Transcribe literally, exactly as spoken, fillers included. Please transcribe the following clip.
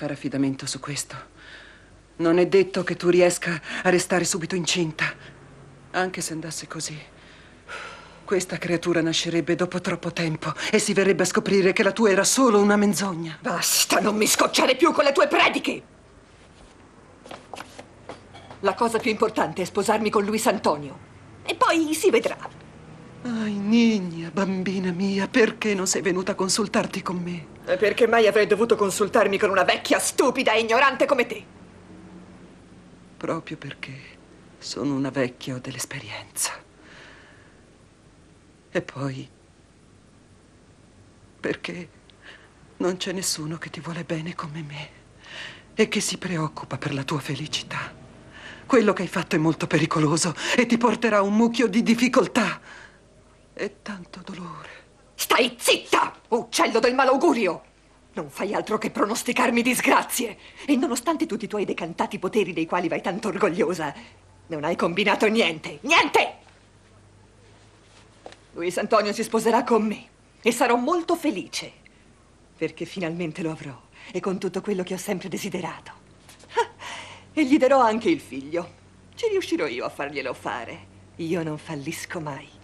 fare affidamento su questo. Non è detto che tu riesca a restare subito incinta. Anche se andasse così, questa creatura nascerebbe dopo troppo tempo e si verrebbe a scoprire che la tua era solo una menzogna. Basta, non mi scocciare più con le tue prediche! La cosa più importante è sposarmi con Luis Antonio. E poi si vedrà. Ai, Nigna, bambina mia, perché non sei venuta a consultarti con me? E perché mai avrei dovuto consultarmi con una vecchia stupida e ignorante come te? Proprio perché sono una vecchia, ho dell'esperienza. E poi perché non c'è nessuno che ti vuole bene come me e che si preoccupa per la tua felicità. Quello che hai fatto è molto pericoloso e ti porterà a un mucchio di difficoltà e tanto dolore. Stai zitta, uccello del malaugurio! Non fai altro che pronosticarmi disgrazie. E nonostante tutti i tuoi decantati poteri dei quali vai tanto orgogliosa, non hai combinato niente, niente! Luis Antonio si sposerà con me e sarò molto felice, perché finalmente lo avrò e con tutto quello che ho sempre desiderato. E gli darò anche il figlio. Ci riuscirò io a farglielo fare. Io non fallisco mai.